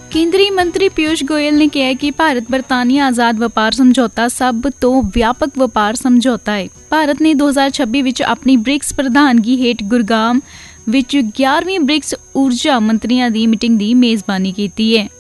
ਕੇਂਦਰੀ ਮੰਤਰੀ ਪਿਊਸ਼ ਗੋਇਲ ਨੇ ਕਿਹਾ ਕਿ ਭਾਰਤ ਬਰਤਾਨੀਆ ਆਜ਼ਾਦ ਵਪਾਰ ਸਮਝੌਤਾ ਸਭ ਤੋਂ ਵਿਆਪਕ ਵਪਾਰ ਸਮਝੌਤਾ ਹੈ। ਭਾਰਤ ਨੇ 2026 ਵਿੱਚ ਆਪਣੀ ਬ੍ਰਿਕਸ ਪ੍ਰਧਾਨਗੀ ਹੇਠ ਗੁਰਗਾਮ ਵਿੱਚ 11ਵੀਂ ਬ੍ਰਿਕਸ ਊਰਜਾ ਮੰਤਰੀਆਂ ਦੀ ਮੀਟਿੰਗ ਦੀ ਮੇਜ਼ਬਾਨੀ ਕੀਤੀ ਹੈ।